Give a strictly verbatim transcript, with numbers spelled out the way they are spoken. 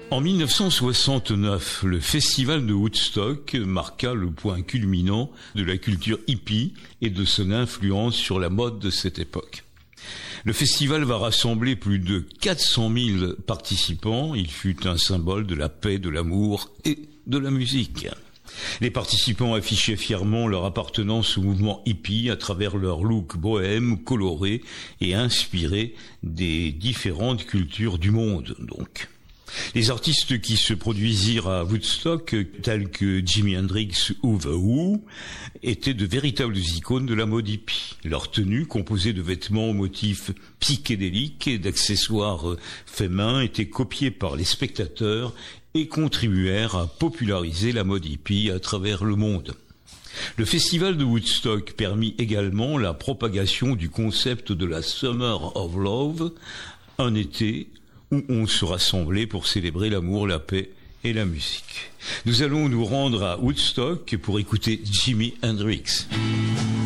En mille neuf cent soixante-neuf, le festival de Woodstock marqua le point culminant de la culture hippie et de son influence sur la mode de cette époque. Le festival va rassembler plus de quatre cent mille participants. Il fut un symbole de la paix, de l'amour et de la musique. Les participants affichaient fièrement leur appartenance au mouvement hippie à travers leur look bohème, coloré et inspiré des différentes cultures du monde, donc. Les artistes qui se produisirent à Woodstock, tels que Jimi Hendrix ou The Who, étaient de véritables icônes de la mode hippie. Leur tenue, composée de vêtements aux motifs psychédéliques et d'accessoires faits main, était copiée par les spectateurs et contribuèrent à populariser la mode hippie à travers le monde. Le festival de Woodstock permit également la propagation du concept de la Summer of Love, un été où on se rassemblait pour célébrer l'amour, la paix et la musique. Nous allons nous rendre à Woodstock pour écouter Jimi Hendrix.